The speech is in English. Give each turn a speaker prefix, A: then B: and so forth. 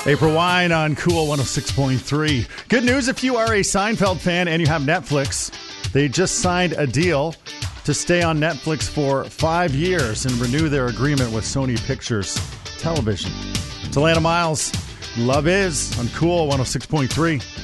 A: April Wine on Cool 106.3. Good news if you are a Seinfeld fan and you have Netflix. They just signed a deal to stay on Netflix for 5 years and renew their agreement with Sony Pictures Television. It's Atlanta Miles. Love Is on Cool 106.3.